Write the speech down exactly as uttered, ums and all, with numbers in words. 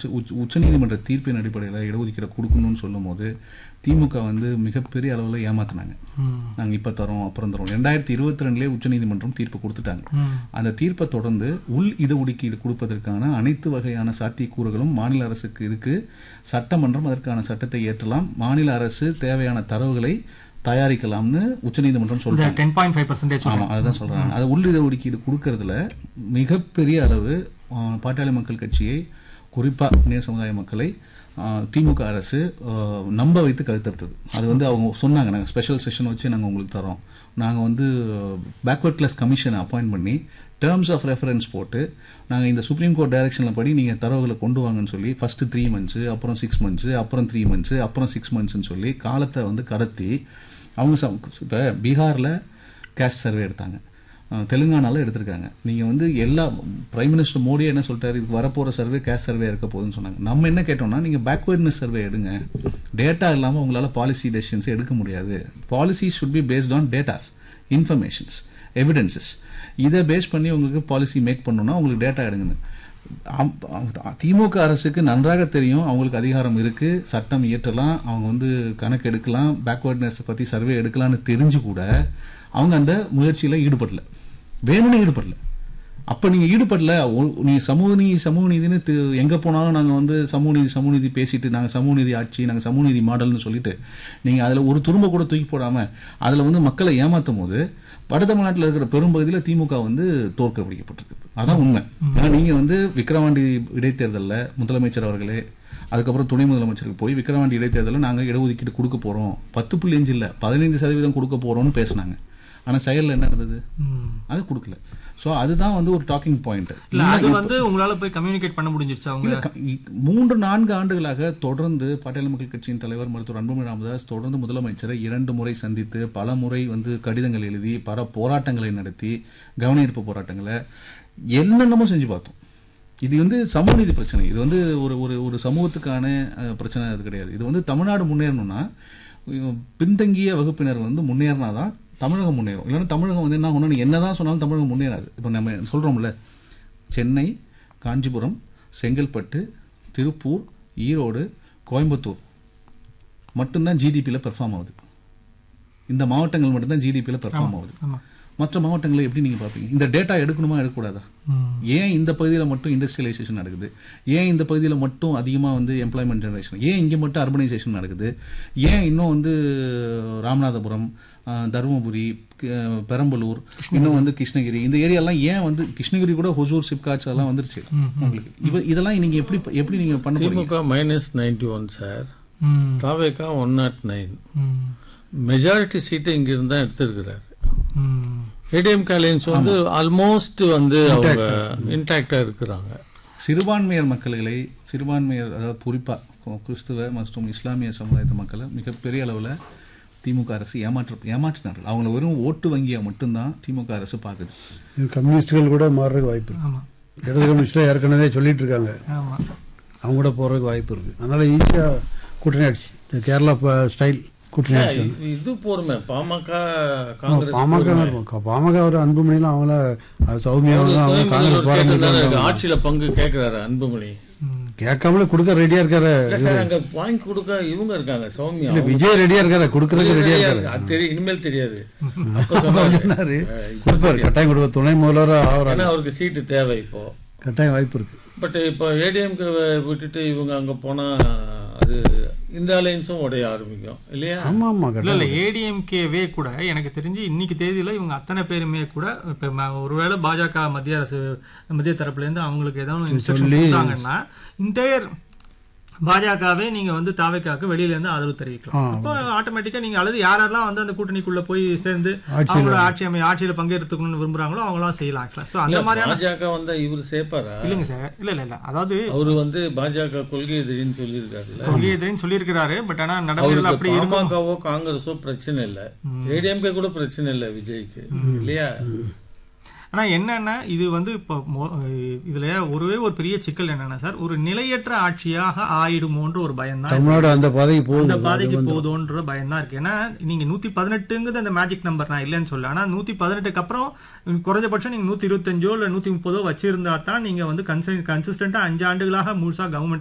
உச்ச உச்சநீதிமன்ற தீர்ப்பின் அடிப்படையில் இடஒதுக்கீடு கொடுக்கணும்னு சொல்லும் போது திமுக வந்து மிகப்பெரிய அளவில் ஏமாத்தினாங்க. நாங்கள் இப்போ தரோம் அப்புறம் தரோம். ரெண்டாயிரத்தி இருபத்தி ரெண்டுலேயே உச்சநீதிமன்றம் தீர்ப்பு கொடுத்துட்டாங்க. அந்த தீர்ப்பை தொடர்ந்து உள் இடஒதுக்கீடு கொடுப்பதற்கான அனைத்து வகையான சாத்தியக்கூறுகளும் மாநில அரசுக்கு இருக்கு. சட்டமன்றம் அதற்கான சட்டத்தை ஏற்றலாம். மாநில அரசு தேவையான தரவுகளை தயாரிக்கலாம்னு உச்சநீதிமன்றம் சொல்றாங்க. ஆமா, அதுதான் சொல்றாங்க. அது உள் இடஒதுக்கீடு கொடுக்கறதுல மிகப்பெரிய அளவு பாட்டாளி மக்கள் கட்சியை, குறிப்பா நேர் சமுதாய மக்களை திமுக அரசு நம்ப வைத்து கழுத்தறுத்தது. அது வந்து அவங்க சொன்னாங்க, நாங்கள் ஸ்பெஷல் செஷன் வச்சு நாங்கள் உங்களுக்கு தரோம், நாங்கள் வந்து பேக்வர்ட் கிளாஸ் கமிஷனை அப்பாயிண்ட் பண்ணி டேர்ம்ஸ் ஆஃப் ரெஃபரன்ஸ் போட்டு நாங்கள் இந்த சுப்ரீம் கோர்ட் டைரக்ஷனில் படி நீங்கள் தரவுகளை கொண்டு வாங்கன்னு சொல்லி ஃபஸ்ட்டு த்ரீ மந்த்ஸு அப்புறம் சிக்ஸ் மந்த்ஸு அப்புறம் த்ரீ மந்த்ஸு அப்புறம் சிக்ஸ் மந்த்ஸ்ன்னு சொல்லி காலத்தை வந்து கடத்தி அவங்க இப்போ பீகாரில் கேஸ்ட் சர்வே எடுத்தாங்க, தெலுங்கானாவில் எடுத்திருக்காங்க. நீங்கள் வந்து எல்லா பிரைம் மினிஸ்டர் மோடியே என்ன சொல்லிட்டாரு, இதுக்கு வரப்போகிற சர்வே கேஸ்ட் சர்வே இருக்க போகுதுன்னு சொன்னாங்க. நம்ம என்ன கேட்டோம்னா, நீங்கள் பேக்வேர்ட்னஸ் சர்வே எடுங்க, டேட்டா இல்லாமல் உங்களால் பாலிசி டெசிஷன்ஸ் எடுக்க முடியாது. Policy should be based on datas, informations, evidences. இதை பேஸ் பண்ணி உங்களுக்கு பாலிசி மேக் பண்ணணும்னா உங்களுக்கு டேட்டா எடுங்கன்னு. திமுக அரசுக்கு நன்றாக தெரியும் அவங்களுக்கு அதிகாரம் இருக்கு, சட்டம் இயற்றலாம், அவங்க வந்து கணக்கு எடுக்கலாம், பேக்வேர்ட்னஸ் பற்றி சர்வே எடுக்கலாம்னு தெரிஞ்சு கூட அவங்க அந்த முயற்சியில் ஈடுபடல, வேணும்னு ஈடுபடல. அப்போ நீங்கள் ஈடுபடல, நீ சமூக நீதி சமூக நீதினு எங்கே போனாலும் நாங்கள் வந்து சமூக நீதி சமூக நீதி பேசிட்டு நாங்கள் சமூக நீதி ஆட்சி, நாங்கள் சமூக நீதி மாடல்னு சொல்லிட்டு நீங்கள் அதில் ஒரு துரும்ப கூட தூக்கி போடாமல் அதில் வந்து மக்களை ஏமாற்றும் போது வட தமிழ்நாட்டில் இருக்கிற பெரும்பகுதியில் திமுக வந்து தோற்கடிக்கப்பட்டிருக்கு. அதான் உண்மை. ஏன்னா நீங்கள் வந்து விக்கிரவாண்டி இடைத்தேர்தலில் முதலமைச்சர் அவர்களே, அதுக்கப்புறம் துணை முதலமைச்சருக்கு போய் விக்கிரவாண்டி இடைத்தேர்தலில் நாங்கள் இடஒதுக்கீடு கொடுக்க போகிறோம், பத்து புள்ளி அஞ்சு இல்லை பதினைந்து சதவீதம் கொடுக்க போகிறோம்னு பேசினாங்க. ஆனால் செயலில் என்ன நடந்தது, அதை கொடுக்கல. ஸோ அதுதான் வந்து ஒரு டாக்கிங் பாயிண்ட். அது வந்து உங்களால் போய் கம்யூனிகேட் பண்ண முடிஞ்சிருச்சு. அவங்க மூன்று நான்கு ஆண்டுகளாக தொடர்ந்து பாட்டாளி மக்கள் கட்சியின் தலைவர் மருத்துவர் அன்புமணி ராமதாஸ் தொடர்ந்து முதலமைச்சரை இரண்டு முறை சந்தித்து பல முறை வந்து கடிதங்கள் எழுதி பல போராட்டங்களை நடத்தி கவன ஈர்ப்பு போராட்டங்களை என்னென்னமோ செஞ்சு பார்த்தோம். இது வந்து சமூக நீதி பிரச்சனை, இது வந்து ஒரு ஒரு ஒரு சமூகத்துக்கான பிரச்சனை அது கிடையாது. இது வந்து தமிழ்நாடு முன்னேறணும்னா பின்தங்கிய வகுப்பினர் வந்து முன்னேறினாதான் தமிழகம் முன்னேறும். இல்லைன்னா தமிழகம் வந்து என்ன ஒன்று என்னதான் சொன்னாலும் தமிழகம் முன்னேறாது. இப்போ நம்ம சொல்கிறோம்ல, சென்னை, காஞ்சிபுரம், செங்கல்பட்டு, திருப்பூர், ஈரோடு, கோயம்புத்தூர் மட்டும்தான் ஜிடிபியில் பெர்ஃபார்ம் ஆகுது. இந்த மாவட்டங்கள் மட்டும்தான் ஜிடிபியில் பெர்ஃபார்ம் ஆகுது. மற்ற மாவட்டங்களை எப்படி நீங்கள் பார்ப்பீங்க? இந்த டேட்டா எடுக்கணுமா எடுக்கக்கூடாதா? ஏன் இந்த பகுதியில் மட்டும் இண்டஸ்ட்ரியலைசேஷன் நடக்குது? ஏன் இந்த பகுதியில் மட்டும் அதிகமாக வந்து எம்ப்ளாய்மெண்ட் ஜெனரேஷன்? ஏன் இங்கே மட்டும் அர்பனைசேஷன் நடக்குது? ஏன் இன்னும் வந்து ராமநாதபுரம், தருமபுரி, பெரம்பலூர், இன்னும் வந்து கிருஷ்ணகிரி, இந்த ஏரியாலாம் ஏன் வந்து கிருஷ்ணகிரி கூட ஹொசூர், சிப்காட்ஸ் அதெல்லாம் வந்துருச்சு உங்களுக்கு. இவ இதெல்லாம் நீங்க எப்படி எப்படி நீங்க பண்ண போறீங்க? திமுக minus ninety one sir, TVK one not nine majority சீட்டை இங்க இருந்தா எடுத்திருக்கிறாரு. ஏடிஎம் காலேஜ் வந்து ஆல்மோஸ்ட் வந்து அவங்க இன்டாக்டா இருக்கிறாங்க. சிறுபான்மையர் மக்களை, சிறுபான்மையர் அதாவது குறிப்பா கிறிஸ்துவ மற்றும் இஸ்லாமிய சமுதாயத்து மக்களை மிகப்பெரிய அளவில் திமுக அரசு ஏமாற்ற ஏமாற்றினார்கள். அவங்கள வெறும் ஓட்டு வங்கியா மட்டும்தான் திமுக அரசு பார்க்குது. கம்யூனிஸ்டுகள் கூட மாறுறதுக்கு வாய்ப்பு இருக்கு. இடது கம்யூனிஸ்டாக ஏற்கனவே சொல்லிட்டு இருக்காங்க, அவங்க கூட போறதுக்கு வாய்ப்பு இருக்கு. அதனால ஈஸியா கூட்டணி ஆயிடுச்சு. கேரளா ஸ்டைல் கூட்டணி ஆயிடுச்சு. இது போருமே பாமக காங்கிரஸ் பாமக பாமக ஒரு அன்புமணிலாம் அவங்கள சௌமியா ஆட்சியில பங்கு கேட்கிறாரு. அன்புமணி கேட்காமல கொடுக்க ரெடியா இருக்காரு. அங்க வாங்கி கொடுக்க இவங்க இருக்காங்க, சௌமியா. விஜய் ரெடியா இருக்காரு, கொடுக்கறதுக்கு ரெடியா இருக்காரு. அது தெரியும், இனிமேல் தெரியாது. கொடுப்பாரு, கட்டாயம் கொடுப்பாரு. துணை முதல்வராக ஆகிறாரு, அவருக்கு சீட்டு தேவை. இப்போ கட்டாயம் வாய்ப்பு இருக்கு. பட் இப்போ ஏடிஎம்கே விட்டுட்டு இவங்க அங்க போனா அது இந்த அலைன்ஸும் உடைய ஆரம்பிக்கும் இல்லையா? ஆமா ஆமா. இல்ல இல்ல ஏடிஎம்கேவே கூட எனக்கு தெரிஞ்சு இன்னைக்கு தேதியில இவங்க அத்தனை பேருமே கூட இப்ப ஒருவேளை பாஜக மத்திய அரசு மத்திய தரப்புல இருந்து அவங்களுக்கு ஏதாவது இன்ஸ்ட்ரக்ஷன் கொடுத்தாங்கன்னா இன்டையர் பாஜகவே நீங்க வந்து தாவேக்காக்கு வெளியில இருந்து ஆதரவு தெரிவிக்கலாம். அப்போ ஆட்டோமேட்டிக்கா நீங்க அல்லது யாரெல்லாம் வந்து அந்த கூட்டணிக்குள்ள போய் சேர்ந்து அவங்களோட ஆட்சி அமை ஆட்சியில பங்கேற்றுக்கணும்னு விரும்புறாங்களோ அவங்களாம் செய்யலாம். அந்த மாதிரியான பாஜக வந்தா இவரு சேர்ப்பாரா? இல்லைங்க சார், இல்ல இல்ல இல்ல அதாவது அவரு வந்து பாஜக கொள்கை எதிரின்னு சொல்லியிருக்காரு. கொள்கை எதிரின்னு சொல்லியிருக்கிறாரு. பட் ஆனா நடைமுறையில் அப்படி பாமகவோ காங்கிரஸோ பிரச்சனை இல்லை, ஏடிஎம்கே கூட பிரச்சனை இல்லை விஜய்க்கு இல்லையா? ஆனா என்னன்னா இது வந்து இப்போ இதுல ஒருவே ஒரு பெரிய சிக்கல் என்னன்னா சார், ஒரு நிலையற்ற ஆட்சியாக ஆயிடுமோன்ற ஒரு பயம் தான். தமிழ்நாடு அந்த பாதைக்கு போகுது, அந்த பாதைக்கு போகுதோன்ற பயம் தான் இருக்கு. ஏன்னா நீங்க நூத்தி பதினெட்டுங்கிறது அந்த மேஜிக் நம்பர் நான் இல்லைன்னு சொல்ல. ஆனா நூத்தி பதினெட்டுக்கு அப்புறம் குறைஞ்சபட்சம் நீங்க நூத்தி இருபத்தஞ்சோ இல்ல நூத்தி முப்பதோ வச்சிருந்தா தான் நீங்க வந்து கன்சிஸ்டன்டா அஞ்சு ஆண்டுகளாக முழுசா கவர்மெண்ட்